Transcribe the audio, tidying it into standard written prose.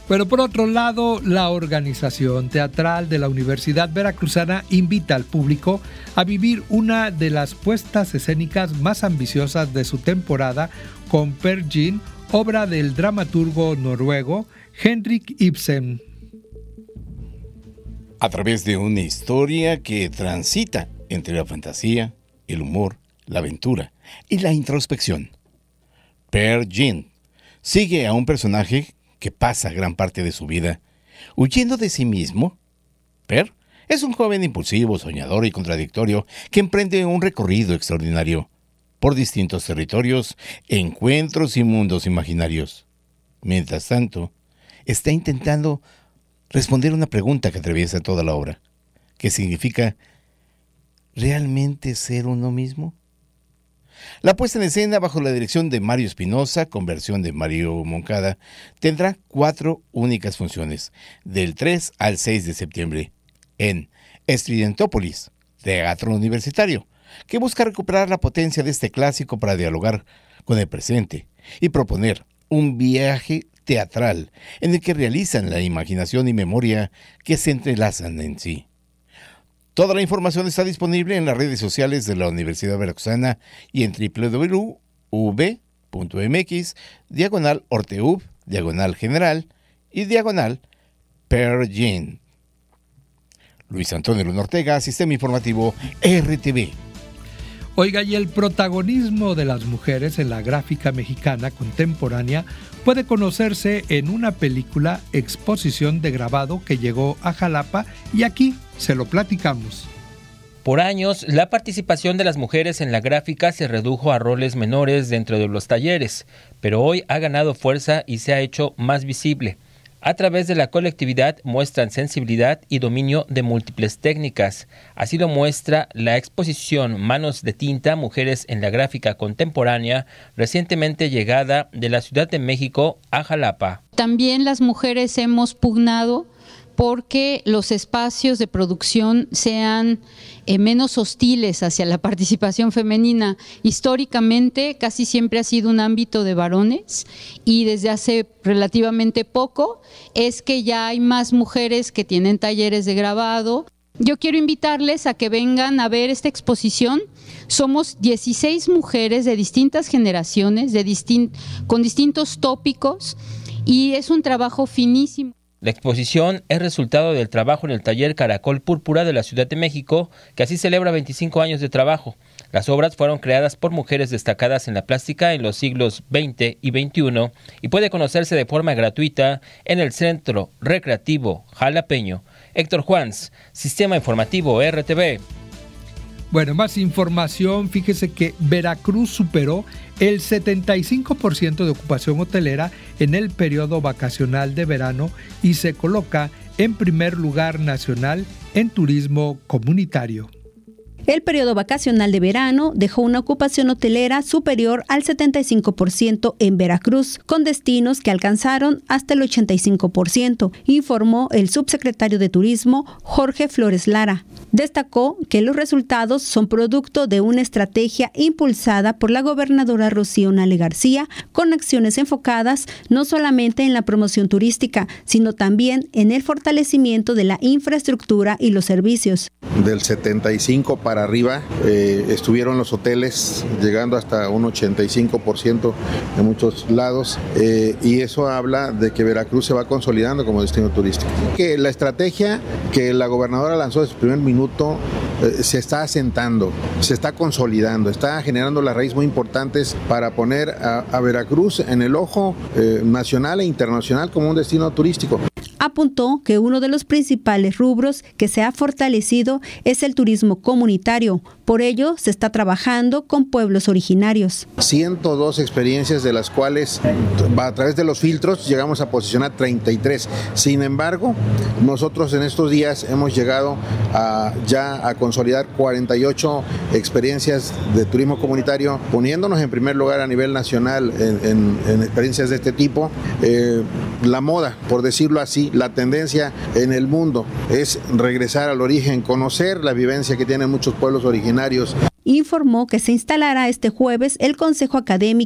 Pero por otro lado, la organización teatral de la Universidad Veracruzana invita al público a vivir una de las puestas escénicas más ambiciosas de su temporada con Peer Gynt, obra del dramaturgo noruego Henrik Ibsen. A través de una historia que transita entre la fantasía, el humor, la aventura y la introspección. Peer Gynt sigue a un personaje que pasa gran parte de su vida huyendo de sí mismo. Peer es un joven impulsivo, soñador y contradictorio que emprende un recorrido extraordinario por distintos territorios, encuentros y mundos imaginarios. Mientras tanto, está intentando responder una pregunta que atraviesa toda la obra, que significa ¿realmente ser uno mismo? La puesta en escena, bajo la dirección de Mario Espinosa, con versión de Mario Moncada, tendrá 4 únicas funciones, del 3 al 6 de septiembre, en Estridentópolis, Teatro Universitario, que busca recuperar la potencia de este clásico para dialogar con el presente y proponer un viaje teatral en el que realizan la imaginación y memoria que se entrelazan en sí. Toda la información está disponible en las redes sociales de la Universidad Veracruzana y en www.uv.mx/Orteuv, /General y /Peer Gynt. Luis Antonio Luna Ortega, Sistema Informativo RTV. Oiga, y el protagonismo de las mujeres en la gráfica mexicana contemporánea puede conocerse en una película exposición de grabado que llegó a Jalapa y aquí se lo platicamos. Por años, la participación de las mujeres en la gráfica se redujo a roles menores dentro de los talleres, pero hoy ha ganado fuerza y se ha hecho más visible. A través de la colectividad muestran sensibilidad y dominio de múltiples técnicas. Así lo muestra la exposición Manos de Tinta, Mujeres en la Gráfica Contemporánea, recientemente llegada de la Ciudad de México a Jalapa. También las mujeres hemos pugnado porque los espacios de producción sean menos hostiles hacia la participación femenina. Históricamente casi siempre ha sido un ámbito de varones y desde hace relativamente poco es que ya hay más mujeres que tienen talleres de grabado. Yo quiero invitarles a que vengan a ver esta exposición. Somos 16 mujeres de distintas generaciones, con distintos tópicos y es un trabajo finísimo. La exposición es resultado del trabajo en el taller Caracol Púrpura de la Ciudad de México, que así celebra 25 años de trabajo. Las obras fueron creadas por mujeres destacadas en la plástica en los siglos XX y XXI y puede conocerse de forma gratuita en el Centro Recreativo Jalapeño. Héctor Juans, Sistema Informativo RTV. Bueno, más información, fíjese que Veracruz superó el 75% de ocupación hotelera en el periodo vacacional de verano y se coloca en primer lugar nacional en turismo comunitario. El periodo vacacional de verano dejó una ocupación hotelera superior al 75% en Veracruz, con destinos que alcanzaron hasta el 85%, informó el subsecretario de Turismo, Jorge Flores Lara. Destacó que los resultados son producto de una estrategia impulsada por la gobernadora Rocío Nale García, con acciones enfocadas no solamente en la promoción turística, sino también en el fortalecimiento de la infraestructura y los servicios. Del 75% para arriba estuvieron los hoteles, llegando hasta un 85% en muchos lados, y eso habla de que Veracruz se va consolidando como destino turístico. Que la estrategia que la gobernadora lanzó desde el primer minuto se está asentando, se está consolidando, está generando las raíces muy importantes para poner a Veracruz en el ojo nacional e internacional como un destino turístico. Apuntó que uno de los principales rubros que se ha fortalecido es el turismo comunitario. Por ello, se está trabajando con pueblos originarios. 102 experiencias, de las cuales a través de los filtros llegamos a posicionar 33. Sin embargo, nosotros en estos días hemos llegado ya a consolidar 48 experiencias de turismo comunitario, poniéndonos en primer lugar a nivel nacional en experiencias de este tipo. La moda, por decirlo así, la tendencia en el mundo es regresar al origen, conocer la vivencia que tienen muchos pueblos originarios. Informó que se instalará este jueves el Consejo Académico